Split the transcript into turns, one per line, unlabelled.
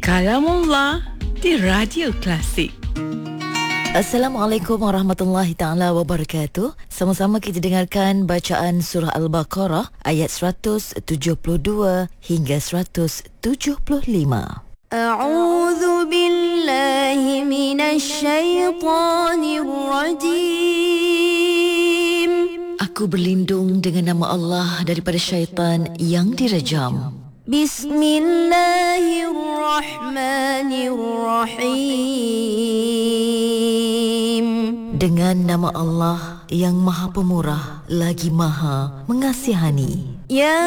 Kalamullah di Radio Klasik.
Assalamualaikum warahmatullahi ta'ala wabarakatuh. Sama-sama kita dengarkan bacaan surah Al-Baqarah ayat 172 hingga 175.
A'udzu billahi minasy syaithanir rajim.
Aku berlindung dengan nama Allah daripada syaitan yang direjam.
Bismillahirrahmanirrahim.
Dengan nama Allah yang Maha Pemurah lagi Maha Mengasihani.
Ya